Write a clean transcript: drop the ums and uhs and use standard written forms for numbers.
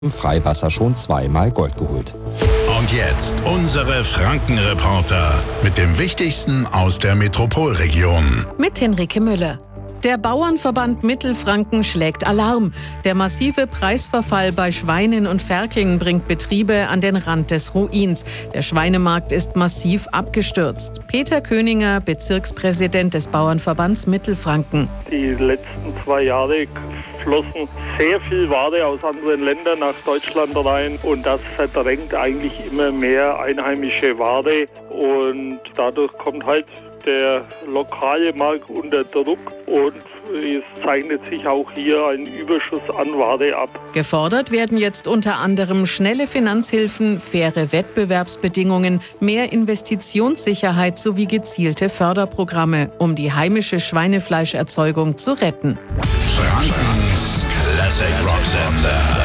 im Freiwasser schon zweimal Gold geholt. Und jetzt unsere Franken-Reporter mit dem Wichtigsten aus der Metropolregion. Mit Henrike Müller. Der Bauernverband Mittelfranken schlägt Alarm. Der massive Preisverfall bei Schweinen und Ferkeln bringt Betriebe an den Rand des Ruins. Der Schweinemarkt ist massiv abgestürzt. Peter Köninger, Bezirkspräsident des Bauernverbands Mittelfranken. Die letzten 2 Jahre flossen sehr viel Ware aus anderen Ländern nach Deutschland rein und das verdrängt eigentlich immer mehr einheimische Ware und dadurch kommt halt der lokale Markt unter Druck und es zeichnet sich auch hier ein Überschuss an Ware ab. Gefordert werden jetzt unter anderem schnelle Finanzhilfen, faire Wettbewerbsbedingungen, mehr Investitionssicherheit sowie gezielte Förderprogramme, um die heimische Schweinefleischerzeugung zu retten. Frankens Classic Rock Sender.